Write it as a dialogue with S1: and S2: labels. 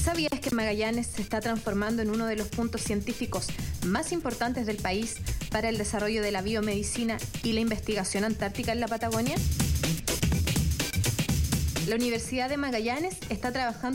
S1: ¿Sabías que Magallanes se está transformando en uno de los puntos científicos más importantes del país para el desarrollo de la biomedicina y la investigación antártica en la Patagonia? La Universidad de Magallanes está trabajando